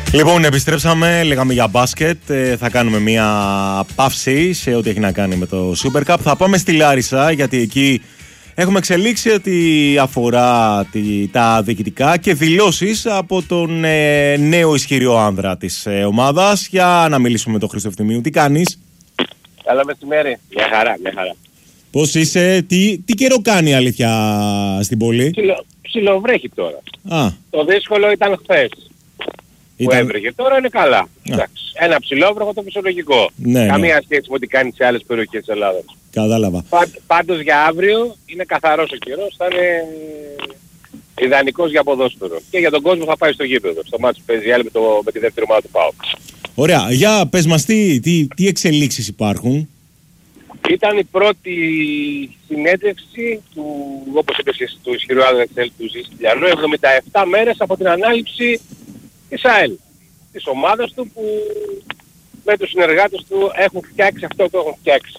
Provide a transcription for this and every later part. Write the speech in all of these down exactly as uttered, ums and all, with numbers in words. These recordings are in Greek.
Λοιπόν, επιστρέψαμε, λέγαμε για μπάσκετ, ε, θα κάνουμε μια παύση σε ό,τι έχει να κάνει με το Super Cup. Θα πάμε στη Λάρισα, γιατί εκεί έχουμε εξελίξει ότι αφορά τη, τα διοικητικά και δηλώσεις από τον ε, νέο ισχυρό άνδρα της ε, ομάδας. Για να μιλήσουμε με τον Χρήστο Ευθυμίου. Τι κάνεις? Καλό μεσημέρι. Μια χαρά, μια χαρά. Πώς είσαι, τι, τι καιρό κάνει αλήθεια στην πόλη? Ψιλο, ψιλοβρέχει τώρα. Α. Το δύσκολο ήταν χθες. Που Ήταν... έβρεχε, τώρα είναι καλά. Ένα ψηλόβροχο το φυσιολογικό. Ναι, Καμία ναι. σχέση με ό,τι κάνει σε άλλες περιοχές της Ελλάδας. Κατάλαβα. Πά, πάντως για αύριο είναι καθαρός ο καιρός, θα είναι ιδανικός για ποδόσφαιρο. Και για τον κόσμο θα πάει στο γήπεδο. Στο μάτι που παίζει άλλη με, το, με τη δεύτερη ομάδα του ΠΑΟΚ. Ωραία. Για πες μας τι, τι, τι εξελίξεις υπάρχουν. Ήταν η πρώτη συνέντευξη του, όπως είπες εσύ, του ισχυρού άνδρα του Ζήση Τηλιανού, εβδομήντα επτά μέρες από την ανάληψη της ΑΕΛ, της ομάδας του που με τους συνεργάτες του έχουν φτιάξει αυτό που έχουν φτιάξει.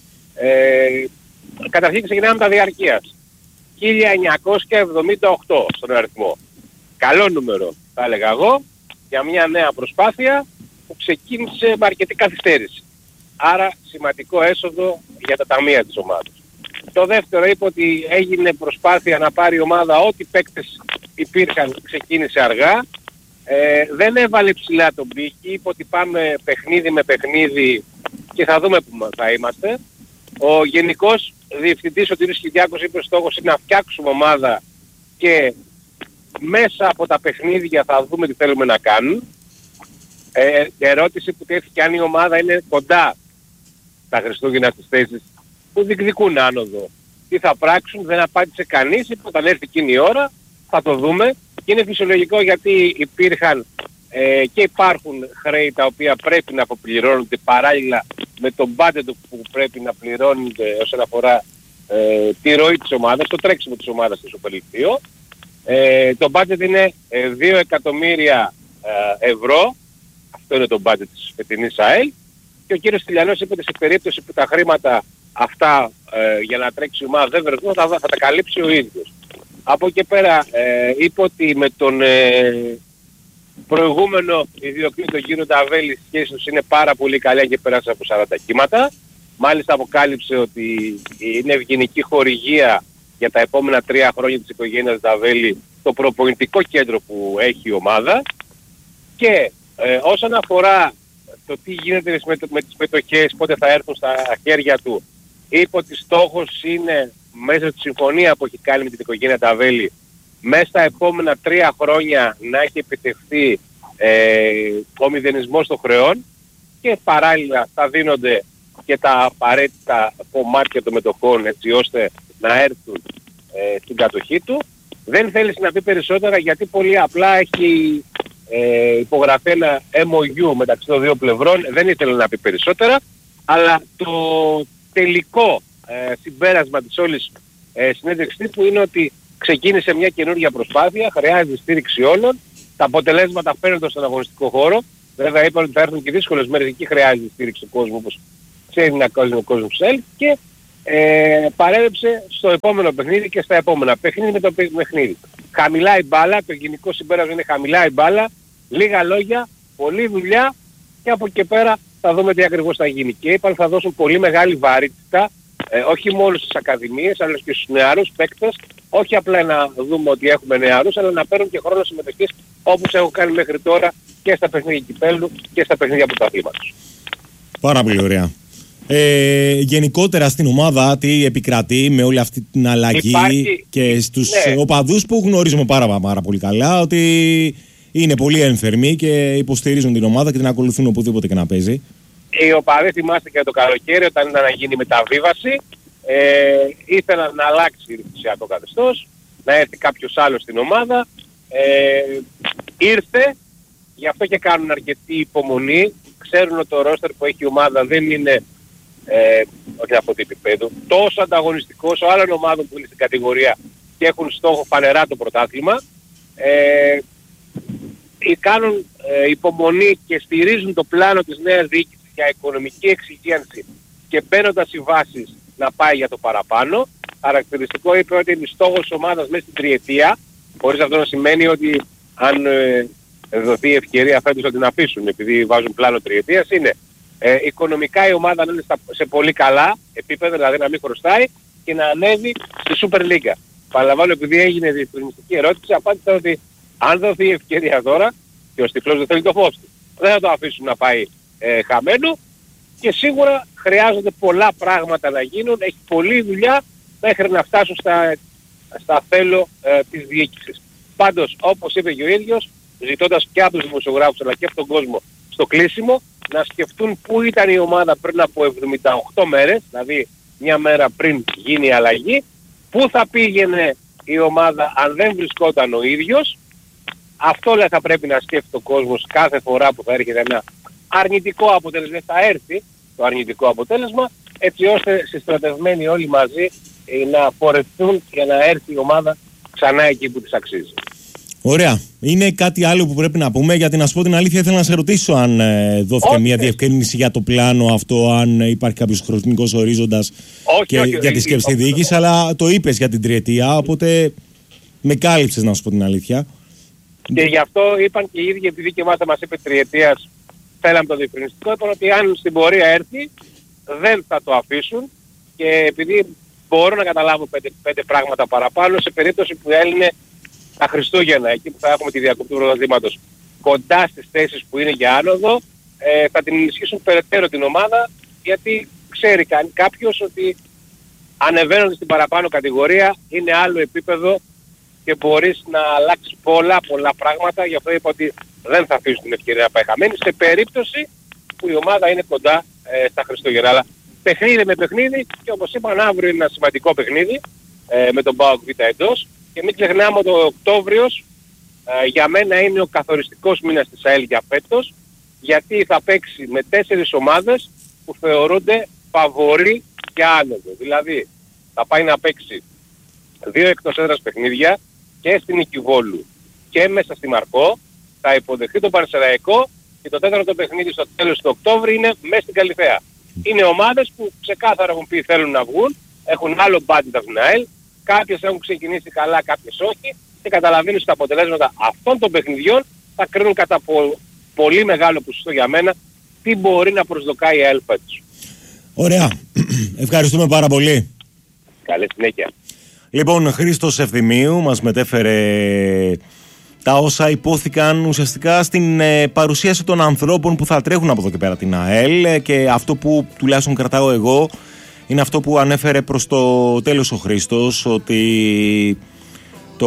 Ε, καταρχήν ξεκινάμε τα διαρκείας. χίλια εννιακόσια εβδομήντα οκτώ στον αριθμό. Καλό νούμερο θα έλεγα εγώ για μια νέα προσπάθεια που ξεκίνησε με αρκετή καθυστέρηση. Άρα σημαντικό έσοδο για τα ταμεία της ομάδας. Το δεύτερο, είπε ότι έγινε προσπάθεια να πάρει η ομάδα ό,τι παίκτες υπήρχαν, ξεκίνησε αργά. Ε, δεν έβαλε ψηλά τον πύχη, είπε ότι πάμε παιχνίδι με παιχνίδι και θα δούμε που θα είμαστε. Ο γενικός διευθυντής ο Τύρης Κυριάκος είπε ότι στόχος είναι να φτιάξουμε ομάδα και μέσα από τα παιχνίδια θα δούμε τι θέλουμε να κάνουν. Ε, ερώτηση που τέθηκε αν η ομάδα είναι κοντά τα Χριστούγεννα στις θέσεις που διεκδικούν άνοδο. Τι θα πράξουν, δεν απάντησε κανείς, είπε όταν έρθει εκείνη η ώρα θα το δούμε. Και είναι φυσιολογικό γιατί υπήρχαν ε, και υπάρχουν χρέη τα οποία πρέπει να αποπληρώνονται παράλληλα με τον budget που πρέπει να πληρώνονται όσον αφορά ε, τη ροή της ομάδας, το τρέξιμο της ομάδας στο Super League δύο. Ε, το budget είναι ε, δύο εκατομμύρια ε, ευρώ, αυτό είναι το budget της φετινής ΑΕΛ. Και ο κύριος Τηλιανός είπε ότι σε περίπτωση που τα χρήματα αυτά ε, για να τρέξει η ομάδα δεν βρεθούν θα, θα τα καλύψει ο ίδιος. Από εκεί πέρα ε, είπε ότι με τον ε, προηγούμενο ιδιοκτήτη τον κύριο Νταβέλη οι σχέσεις τους είναι πάρα πολύ καλή και πέρασε από σαράντα κύματα. Μάλιστα αποκάλυψε ότι είναι ευγενική χορηγία για τα επόμενα τρία χρόνια της οικογένειας Νταβέλη το προπονητικό κέντρο που έχει η ομάδα. Και ε, όσον αφορά το τι γίνεται με τις μετοχές, πότε θα έρθουν στα χέρια του, είπε ότι στόχος είναι μέσα στη συμφωνία που έχει κάνει με την οικογένεια Νταβέλη μέσα στα επόμενα τρία χρόνια να έχει επιτευχθεί ε, ο μηδενισμός των χρεών και παράλληλα θα δίνονται και τα απαραίτητα κομμάτια των μετοχών έτσι ώστε να έρθουν ε, στην κατοχή του. Δεν θέλει να πει περισσότερα γιατί πολύ απλά έχει ε, υπογραφεί ένα εμ ο γιου μεταξύ των δύο πλευρών. Δεν ήθελε να πει περισσότερα, αλλά το τελικό ε, συμπέρασμα της όλης ε, συνέντευξης τύπου είναι ότι ξεκίνησε μια καινούργια προσπάθεια, χρειάζεται στήριξη όλων, τα αποτελέσματα φαίνονται στον αγωνιστικό χώρο. Βέβαια είπαν ότι θα έρθουν και δύσκολες μέρες, εκεί χρειάζεται στήριξη του κόσμου όπως ξέρει να κάνει ο κόσμος του ΣΕΛ και ε, παρέλεψε στο επόμενο παιχνίδι και στα επόμενα παιχνίδι με το παιχνίδι. Χαμηλά η μπάλα, το γενικό συμπέρασμα είναι χαμηλά η μπάλα, λίγα λόγια, πολλή δουλειά και από εκεί πέρα θα δούμε τι ακριβώς θα γίνει. Και είπαν θα δώσουν πολύ μεγάλη βαρύτητα ε, όχι μόνο στις ακαδημίες αλλά και στους νεαρούς παίκτες, όχι απλά να δούμε ότι έχουμε νεαρούς αλλά να παίρνουν και χρόνο συμμετοχής όπως έχουν κάνει μέχρι τώρα και στα παιχνίδια κυπέλλου και στα παιχνίδια πρωταθλήματος. Πάρα πολύ ωραία. Ε, γενικότερα στην ομάδα τι επικρατεί με όλη αυτή την αλλαγή? Υπάρχει... και στους ναι. οπαδούς που γνωρίζουμε πάρα, πάρα πολύ καλά ότι είναι πολύ ένθερμοι και υποστηρίζουν την ομάδα και την ακολουθούν οπουδήποτε και να παίζει. Οι οπαδοί θυμάστε και το καλοκαίρι όταν ήταν να γίνει μεταβίβαση ε, ήθελαν να αλλάξει ρυθμισιακό καθεστώς, να έρθει κάποιος άλλος στην ομάδα, ε, ήρθε, γι' αυτό και κάνουν αρκετή υπομονή, ξέρουν ότι το ρόστερ που έχει η ομάδα δεν είναι Ε, όχι από την επίπεδο, τόσο ανταγωνιστικό όσο άλλων ομάδων που είναι στην κατηγορία και έχουν στόχο φανερά το πρωτάθλημα. Ε, κάνουν ε, υπομονή και στηρίζουν το πλάνο της νέας διοίκησης για οικονομική εξυγίανση και παίρνοντας οι βάσεις να πάει για το παραπάνω. Χαρακτηριστικό είπε ότι είναι στόχος της ομάδας μέσα στην τριετία, χωρίς αυτό να σημαίνει ότι αν ε, δοθεί η ευκαιρία φέτος να την αφήσουν επειδή βάζουν πλάνο τριετίας είναι ε, οικονομικά η ομάδα να είναι στα, σε πολύ καλά επίπεδα, δηλαδή να μην χρωστάει και να ανέβει στη Super League. Παραλαμβάνω, επειδή έγινε διευκρινιστική ερώτηση, απάντησα ότι αν δοθεί η ευκαιρία τώρα και ο Στυφλός δεν θέλει το φως του, δεν θα το αφήσουν να πάει ε, χαμένο και σίγουρα χρειάζονται πολλά πράγματα να γίνουν, έχει πολλή δουλειά μέχρι να φτάσουν στα, στα θέλω ε, της διοίκησης. Πάντως, όπως είπε και ο ίδιος, ζητώντας και από τους δημοσιογράφους αλλά και από τον κόσμο στο κλείσιμο, να σκεφτούν πού ήταν η ομάδα πριν από εβδομήντα οκτώ μέρες, δηλαδή μια μέρα πριν γίνει η αλλαγή, πού θα πήγαινε η ομάδα αν δεν βρισκόταν ο ίδιος. Αυτό λέει θα πρέπει να σκέφτεται ο κόσμος κάθε φορά που θα έρχεται ένα αρνητικό αποτέλεσμα, θα έρθει το αρνητικό αποτέλεσμα, έτσι ώστε συστρατευμένοι όλοι μαζί να πορευτούν και να έρθει η ομάδα ξανά εκεί που της αξίζει. Ωραία. Είναι κάτι άλλο που πρέπει να πούμε, γιατί να σου πω την αλήθεια, ήθελα να σε ρωτήσω αν ε, δόθηκε μια διευκρίνηση για το πλάνο αυτό, αν υπάρχει κάποιος χρονικός ορίζοντας και όχι, για όχι, τη σκέψη όχι, διοίκηση, όχι. αλλά το είπες για την τριετία, οπότε με κάλυψες, να σου πω την αλήθεια. Και γι' αυτό είπαν και οι ίδιοι, επειδή και εμάς μας είπε τριετίας, θέλαμε το διευκρινιστικό, είπαν ότι αν στην πορεία έρθει δεν θα το αφήσουν και επειδή μπορώ να καταλάβω πέντε, πέντε πράγματα παραπάνω σε περίπτωση που έλυνε τα Χριστούγεννα, εκεί που θα έχουμε τη διακοπή του πρωταθλήματος κοντά στις θέσεις που είναι για άνοδο, ε, θα την ενισχύσουν περαιτέρω την ομάδα, γιατί ξέρει κάποιος ότι ανεβαίνοντας στην παραπάνω κατηγορία είναι άλλο επίπεδο και μπορείς να αλλάξεις πολλά πολλά πράγματα. Γι' αυτό είπα ότι δεν θα αφήσουν την ευκαιρία να πάει χαμένη σε περίπτωση που η ομάδα είναι κοντά ε, στα Χριστούγεννα. Αλλά παιχνίδι με παιχνίδι και όπως είπαν, αύριο είναι ένα σημαντικό παιχνίδι ε, με τον ΠΑΟΚ Β εντός. Και μην ξεχνάμε ότι ο Οκτώβριος ε, για μένα είναι ο καθοριστικός μήνας της ΑΕΛ για φέτος, γιατί θα παίξει με τέσσερις ομάδες που θεωρούνται φαβορί για άνοδο. Δηλαδή θα πάει να παίξει δύο εκτός έδρας παιχνίδια και στην Νικηβόλου και μέσα στη Μαρκό, θα υποδεχθεί τον Πανσεραϊκό και το τέταρτο παιχνίδι στο τέλος του Οκτώβρη είναι μέσα στην Καλυθέα. Είναι ομάδες που ξεκάθαρα έχουν πει θέλουν να βγουν, έχουν άλλο μπάντιτ από την ΑΕΛ, κάποιες έχουν ξεκινήσει καλά, κάποιες όχι και καταλαβαίνεις ότι τα αποτελέσματα αυτών των παιχνιδιών θα κρίνουν κατά πο- πολύ μεγάλο ποσοστό για μένα τι μπορεί να προσδοκάει η ΑΕΛ φέτος. Ωραία. Ευχαριστούμε πάρα πολύ. Καλή συνέχεια. Λοιπόν, Χρήστος Ευθυμίου μας μετέφερε τα όσα υπόθηκαν ουσιαστικά στην ε, παρουσίαση των ανθρώπων που θα τρέχουν από εδώ και πέρα την ΑΕΛ, ε, και αυτό που τουλάχιστον κρατάω εγώ είναι αυτό που ανέφερε προς το τέλος ο Χρήστος, ότι το,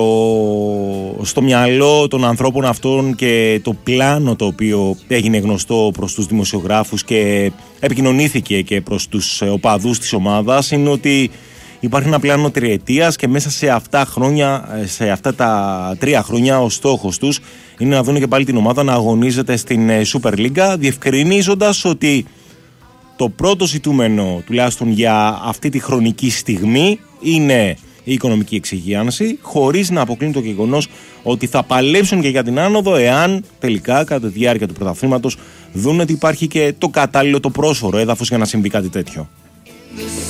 στο μυαλό των ανθρώπων αυτών και το πλάνο το οποίο έγινε γνωστό προς τους δημοσιογράφους και επικοινωνήθηκε και προς τους οπαδούς της ομάδας είναι ότι υπάρχει ένα πλάνο τριετίας και μέσα σε αυτά, χρόνια, σε αυτά τα τρία χρόνια ο στόχος τους είναι να δουν και πάλι την ομάδα να αγωνίζεται στην Super League, διευκρινίζοντας ότι το πρώτο ζητούμενο τουλάχιστον για αυτή τη χρονική στιγμή είναι η οικονομική εξυγίανση, χωρίς να αποκλίνει το γεγονός ότι θα παλέψουν και για την άνοδο εάν τελικά κατά τη διάρκεια του πρωταθλήματος δουν ότι υπάρχει και το κατάλληλο, το πρόσφορο έδαφος για να συμβεί κάτι τέτοιο.